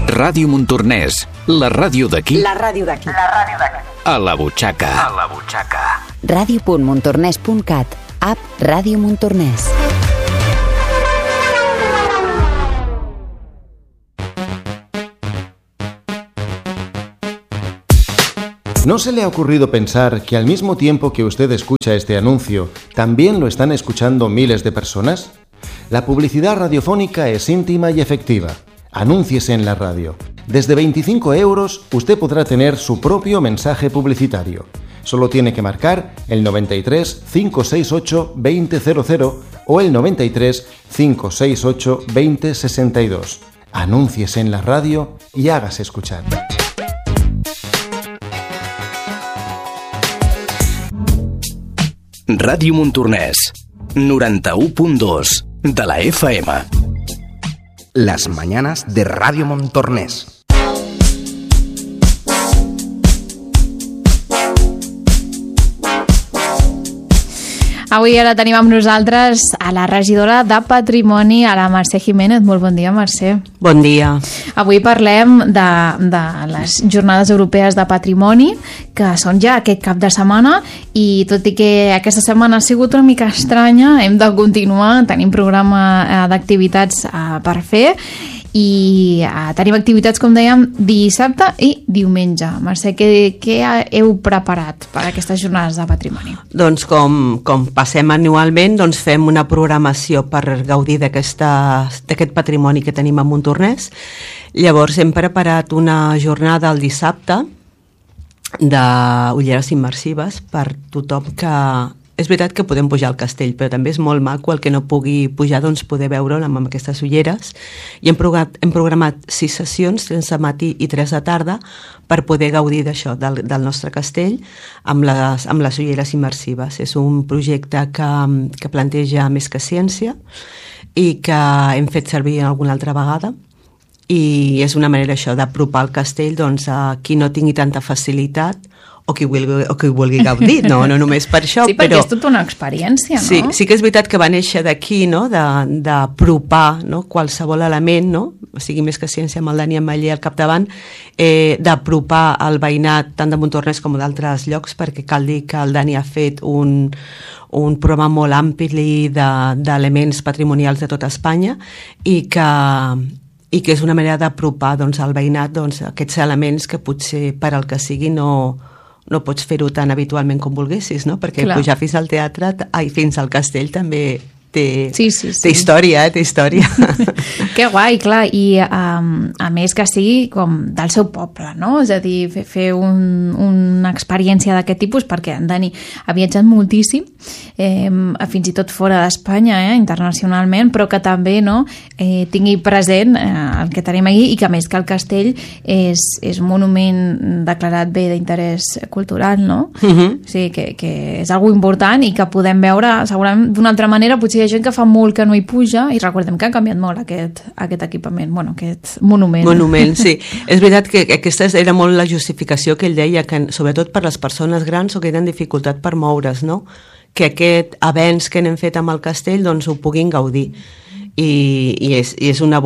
Ràdio Montornès, la ràdio d'aquí. La ràdio d'aquí. A la butxaca. Ràdio.montornès.cat. App Ràdio Montornès. ¿No se le ha ocurrido pensar que al mismo tiempo que usted escucha este anuncio, también lo están escuchando miles de personas? La publicidad radiofónica es íntima y efectiva. Anúnciese en la radio. Desde 25 euros usted podrá tener su propio mensaje publicitario. Solo tiene que marcar el 93 568 2000 o el 93 568 2062. Anúnciese en la radio y hágase escuchar. Ràdio Montornès, 91.2 de la FM. Las mañanas de Radio Montornès. Avui ara tenim amb nosaltres a la regidora de Patrimoni, a la Mercè Jiménez. Molt bon dia, Mercè. Bon dia. Avui parlem de les Jornades Europees de Patrimoni, que són ja aquest cap de setmana, i tot i que aquesta setmana ha sigut una mica estranya, hem de continuar, tenim programa d'activitats per fer, i tenim activitats, com dèiem, dissabte i diumenge. Mercè, què heu preparat per aquestes jornades de patrimoni? Doncs com passem anualment, doncs fem una programació per gaudir d'aquest patrimoni que tenim a Montornès. Llavors hem preparat una jornada el dissabte d'ulleres immersives per tothom que... És veritat que podem pujar al castell, però també és molt maco el que no pugui pujar, doncs poder veure'l amb aquestes ulleres. I hem programat 6 sessions, 3 de matí i 3 de tarda, per poder gaudir d'això, del nostre castell, amb les ulleres immersives. És un projecte que planteja Més que Ciència i que hem fet servir alguna altra vegada. I és una manera això d'apropar el castell doncs, a qui no tingui tanta facilitat o qui vulgui gaudir, no només per això. Sí, perquè és tota una experiència, no? Sí que és veritat que va néixer d'aquí, no? D'apropar, no? Qualsevol element, no? O sigui, Més que Ciència amb el Dani Ametller al capdavant, d'apropar el veïnat tant de Montornès com d'altres llocs, perquè cal dir que el Dani ha fet un programa molt ampli d'elements patrimonials de tota Espanya i que és una manera d'apropar doncs, al veïnat doncs, aquests elements que potser per al que sigui no pots fer-ho tan habitualment com volguessis, no? Perquè pujar fins al teatre, fins al castell també té història, té història. Que guai, clar, i a més que sigui com del seu poble, no? És a dir, fer una experiència d'aquest tipus, perquè en Dani ha viatjat moltíssim, fins i tot fora d'Espanya, internacionalment, però que també tingui present el que tenim aquí, i que a més que el castell és monument declarat bé d'interès cultural, no? O sigui, que és algo important i que podem veure segurament d'una altra manera. Potser hi ha gent que fa molt que no hi puja, i recordem que ha canviat molt aquest equipament, aquest monument. Monument, sí. És veritat que aquesta era molt la justificació que ell deia, que sobretot per les persones grans o que tenen dificultat per moure's, no? Que aquest avenç que n'hem fet amb el castell doncs ho puguin gaudir. I és una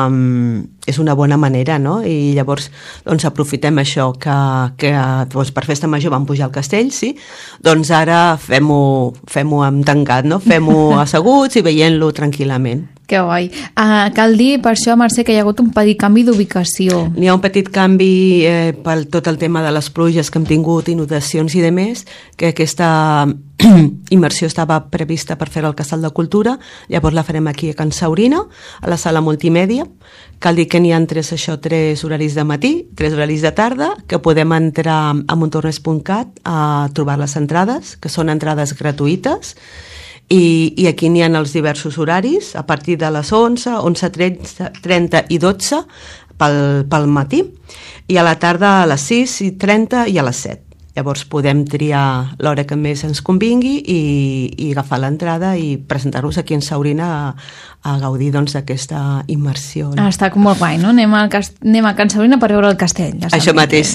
bona manera, no? I llavors doncs aprofitem això que doncs, per Festa Major vam pujar al castell, sí? Doncs ara fem-ho amb tancat, no? Fem-ho asseguts i veient-lo tranquil·lament. Que guai. Cal dir per això, Mercè, que hi ha hagut un petit canvi d'ubicació. N'hi ha un petit canvi per tot el tema de les pluges que hem tingut, inundacions i demés, que aquesta immersió estava prevista per fer al Casal de Cultura, llavors la farem aquí a Can Saurina, a la sala multimèdia. Cal dir que n'hi ha 3 horaris de matí, 3 horaris de tarda, que podem entrar a montornès.cat a trobar les entrades, que són entrades gratuïtes, i aquí n'hi ha els diversos horaris, a partir de les 11, 11:30 i 12 pel matí, i a la tarda a les 6:30 i a les 7. Llavors podem triar l'hora que més ens convingui i agafar l'entrada i presentar-nos aquí en Saurina gaudir doncs, d'aquesta immersió. No? Està molt guai, no? Anem a Can Sabrina per veure el castell. Això mateix.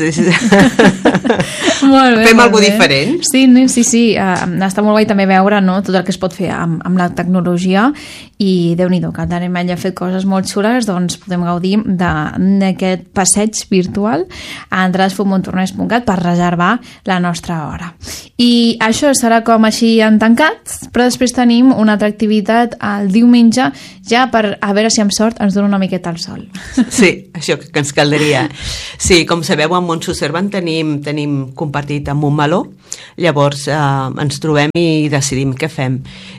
Molt bé, fem molt alguna bé. diferent. Sí. Està molt guai també veure, no, tot el que es pot fer amb la tecnologia i Déu-n'hi-do, que Dani Mell ha fet coses molt xules, doncs podem gaudir d'aquest passeig virtual a entrades.montornès.cat per reservar la nostra hora. I això serà com així en tancat, però després tenim una altra activitat el diumenge, ja per a veure si amb sort ens dona una miqueta el sol. Sí, això que ens caldaria. Sí, com sabeu, a Montxo Servan tenim compartit amb un meló, llavors ens trobem i decidim què fem.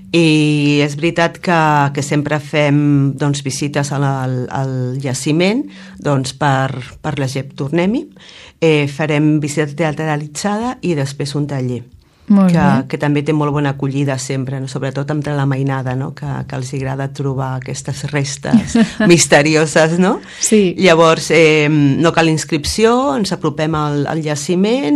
I és veritat que sempre fem doncs, visites al jaciment doncs, per la GEP Tornem-hi, farem visita teatralitzada i després un taller. Que també té molt bona acollida sempre, no? Sobretot entre la mainada, no? que els agrada trobar aquestes restes misterioses, no? Sí. Llavors no cal inscripció, ens apropem al jaciment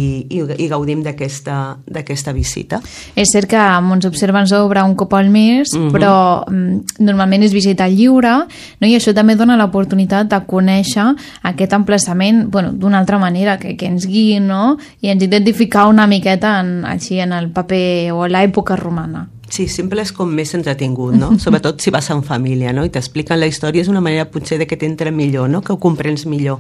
i gaudim d'aquesta visita. És cert que ens observen obre un cop al mes, però normalment és visita lliure, no? I això també dona l'oportunitat de conèixer aquest emplaçament d'una altra manera, que ens guiï, no? I ens identificar una miqueta així en el paper o l'època romana. Sí, sempre és com més entretingut, no? Sobretot si vas en família, no? I t'expliquen la història, és una manera potser de que t'entra millor, no? Que ho comprens millor.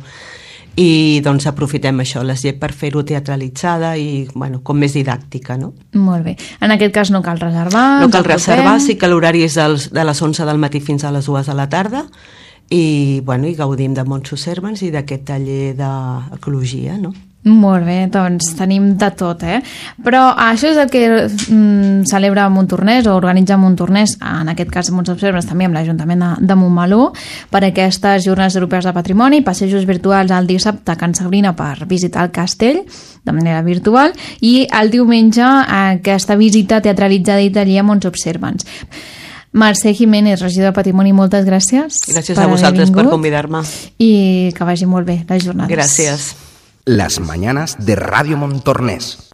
I doncs aprofitem això, la GEP, per fer-ho teatralitzada i, com més didàctica, no? Molt bé. En aquest cas no cal reservar. No cal reservar, sí que l'horari és de les 11 del matí fins a les 2 de la tarda i gaudim de Montxo Servans i d'aquest taller d'ecologia, no? Molt bé, doncs tenim de tot, Però això és el que celebra Montornès o organitza Montornès, en aquest cas Montxo Servans també amb l'Ajuntament de Montmeló, per aquestes Jornades Europees de Patrimoni, passejos virtuals el dissabte a Can Sabrina per visitar el castell de manera virtual i el diumenge aquesta visita teatralitzada i taller a Montxo Servans. Mercè Jiménez, regidor de Patrimoni, moltes gràcies. Gràcies a vosaltres per convidar-me. I que vagi molt bé la jornada. Gràcies. Las mañanas de Radio Montornès.